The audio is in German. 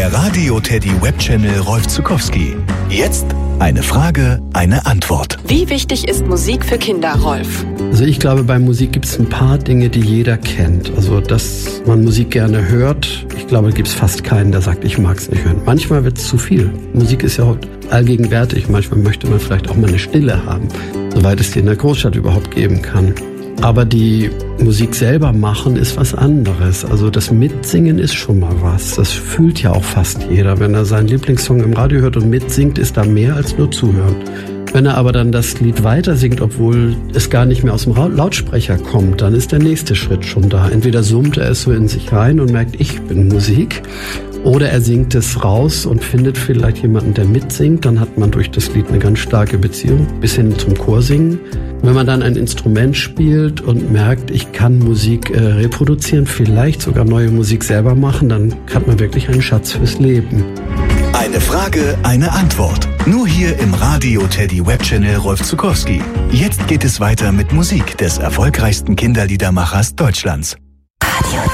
Der Radio Teddy Webchannel Rolf Zuckowski. Jetzt eine Frage, eine Antwort. Wie wichtig ist Musik für Kinder, Rolf? Also ich glaube, bei Musik gibt es ein paar Dinge, die jeder kennt. Also, dass man Musik gerne hört, ich glaube, da gibt es fast keinen, der sagt, ich mag es nicht hören. Manchmal wird es zu viel. Musik ist ja allgegenwärtig. Manchmal möchte man vielleicht auch mal eine Stille haben, soweit es die in der Großstadt überhaupt geben kann. Aber die Musik selber machen ist was anderes. Also das Mitsingen ist schon mal was. Das fühlt ja auch fast jeder. Wenn er seinen Lieblingssong im Radio hört und mitsingt, ist da mehr als nur zuhören. Wenn er aber dann das Lied weiter singt, obwohl es gar nicht mehr aus dem Lautsprecher kommt, dann ist der nächste Schritt schon da. Entweder summt er es so in sich rein und merkt, ich bin Musik. Oder er singt es raus und findet vielleicht jemanden, der mitsingt. Dann hat man durch das Lied eine ganz starke Beziehung bis hin zum Chorsingen. Wenn man dann ein Instrument spielt und merkt, ich kann Musik reproduzieren, vielleicht sogar neue Musik selber machen, dann hat man wirklich einen Schatz fürs Leben. Eine Frage, eine Antwort. Nur hier im Radio Teddy Webchannel Rolf Zuckowski. Jetzt geht es weiter mit Musik des erfolgreichsten Kinderliedermachers Deutschlands.